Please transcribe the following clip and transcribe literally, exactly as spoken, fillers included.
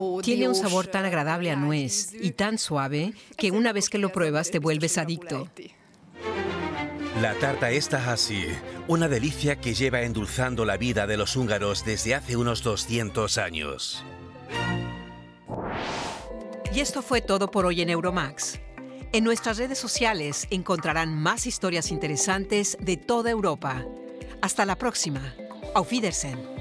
Tiene un sabor tan agradable a nuez y tan suave que una vez que lo pruebas te vuelves adicto. La tarta esta así, una delicia que lleva endulzando la vida de los húngaros desde hace unos doscientos años. Y esto fue todo por hoy en Euromax. En nuestras redes sociales encontrarán más historias interesantes de toda Europa. Hasta la próxima. Auf Wiedersehen.